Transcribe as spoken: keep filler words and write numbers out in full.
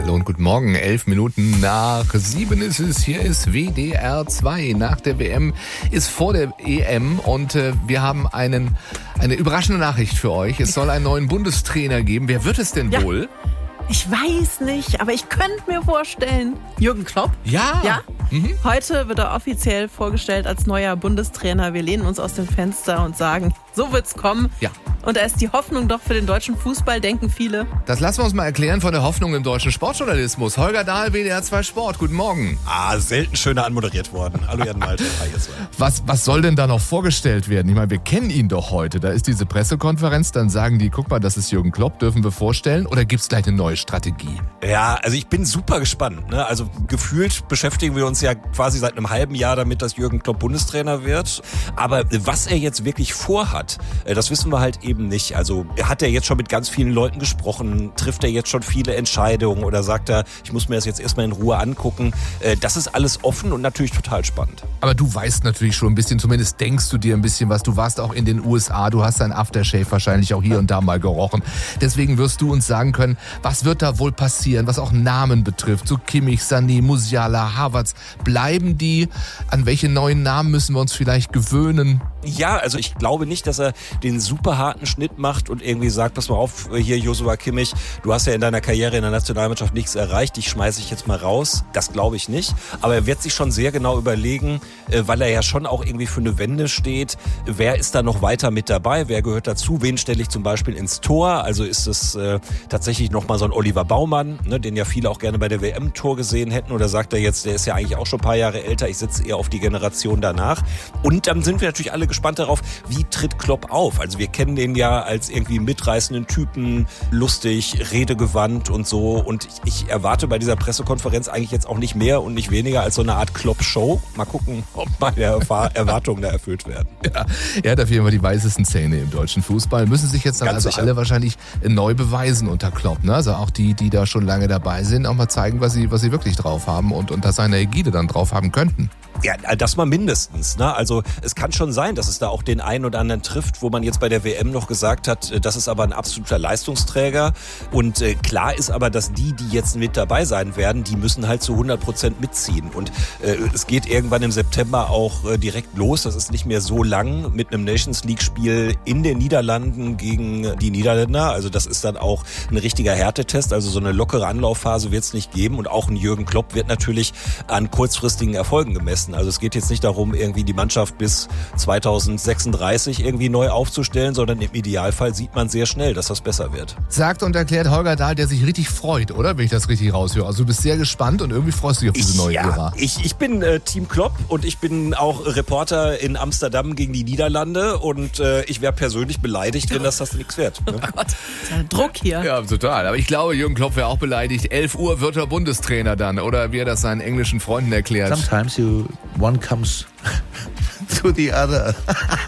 Hallo und guten Morgen. Elf Minuten nach sieben ist es. Hier ist W D R zwei. Nach der W M ist vor der E M und äh, wir haben einen, eine überraschende Nachricht für euch. Es soll einen neuen Bundestrainer geben. Wer wird es denn ja. wohl? Ich weiß nicht, aber ich könnte mir vorstellen, Jürgen Klopp. Ja. Ja. Mhm. Heute wird er offiziell vorgestellt als neuer Bundestrainer. Wir lehnen uns aus dem Fenster und sagen, so wird's kommen. Ja. Und er ist die Hoffnung doch für den deutschen Fußball, denken viele. Das lassen wir uns mal erklären von der Hoffnung im deutschen Sportjournalismus. Holger Dahl, W D R zwei Sport. Guten Morgen. Ah, selten schöner anmoderiert worden. Hallo Jan Malte. Was, was soll denn da noch vorgestellt werden? Ich meine, wir kennen ihn doch heute. Da ist diese Pressekonferenz, dann sagen die, guck mal, das ist Jürgen Klopp, dürfen wir vorstellen? Oder gibt's gleich eine neue Strategie? Ja, also ich bin super gespannt. Ne? Also gefühlt beschäftigen wir uns ja quasi seit einem halben Jahr damit, dass Jürgen Klopp Bundestrainer wird. Aber was er jetzt wirklich vorhat, das wissen wir halt eben nicht. Also hat er jetzt schon mit ganz vielen Leuten gesprochen? Trifft er jetzt schon viele Entscheidungen? Oder sagt er, ich muss mir das jetzt erstmal in Ruhe angucken? Das ist alles offen und natürlich total spannend. Aber du weißt natürlich schon ein bisschen, zumindest denkst du dir ein bisschen was. Du warst auch in den U S A, du hast dein Aftershave wahrscheinlich auch hier und da mal gerochen. Deswegen wirst du uns sagen können, was wird da wohl passieren, was auch Namen betrifft. So Kimmich, Sané, Musiala, Havertz. Bleiben die? An welche neuen Namen müssen wir uns vielleicht gewöhnen? Ja, also ich glaube nicht, dass er den super harten Schnitt macht und irgendwie sagt, pass mal auf, hier Joshua Kimmich, du hast ja in deiner Karriere in der Nationalmannschaft nichts erreicht, dich schmeiße ich jetzt mal raus. Das glaube ich nicht. Aber er wird sich schon sehr genau überlegen, weil er ja schon auch irgendwie für eine Wende steht, wer ist da noch weiter mit dabei, wer gehört dazu, wen stelle ich zum Beispiel ins Tor? Also ist es äh, tatsächlich nochmal so ein Oliver Baumann, ne, den ja viele auch gerne bei der W M-Tor gesehen hätten, oder sagt er jetzt, der ist ja eigentlich auch schon ein paar Jahre älter, ich setze eher auf die Generation danach. Und dann sind wir natürlich alle gespannt darauf, wie tritt Klopp auf? Also wir kennen den ja als irgendwie mitreißenden Typen, lustig, redegewandt und so. Und ich, ich erwarte bei dieser Pressekonferenz eigentlich jetzt auch nicht mehr und nicht weniger als so eine Art Klopp-Show. Mal gucken, ob meine Erwartungen da erfüllt werden. Ja, er hat auf jeden Fall die weißesten Zähne im deutschen Fußball. Müssen sich jetzt dann Ganz also sicher. alle wahrscheinlich neu beweisen unter Klopp. Ne? Also auch die, die da schon lange dabei sind, auch mal zeigen, was sie, was sie wirklich drauf haben und unter seiner Ägide dann drauf haben könnten. Ja, das mal mindestens. Ne? Also es kann schon sein, dass es da auch den einen oder anderen trifft, wo man jetzt bei der W M noch gesagt hat, das ist aber ein absoluter Leistungsträger. Und äh, klar ist aber, dass die, die jetzt mit dabei sein werden, die müssen halt zu hundert Prozent mitziehen. Und äh, es geht irgendwann im September auch äh, direkt los. Das ist nicht mehr so lang mit einem Nations League-Spiel in den Niederlanden gegen die Niederländer. Also das ist dann auch ein richtiger Härtetest. Also so eine lockere Anlaufphase wird es nicht geben. Und auch ein Jürgen Klopp wird natürlich an kurzfristigen Erfolgen gemessen. Also es geht jetzt nicht darum, irgendwie die Mannschaft bis zweitausendsechsunddreißig irgendwie neu aufzustellen, sondern im Idealfall sieht man sehr schnell, dass das besser wird. Sagt und erklärt Holger Dahl, der sich richtig freut, oder? Wenn ich das richtig raushöre. Also du bist sehr gespannt und irgendwie freust du dich auf diese Ich, neue ja, Ära. ich, ich bin äh, Team Klopp und ich bin auch Reporter in Amsterdam gegen die Niederlande und äh, ich wäre persönlich beleidigt, wenn das das nichts wird. Ne? Oh Gott, ist ja Druck hier. Ja, total. Aber ich glaube, Jürgen Klopp wäre auch beleidigt. elf Uhr wird er Bundestrainer dann. Oder wie er das seinen englischen Freunden erklärt. Sometimes you one comes to the other.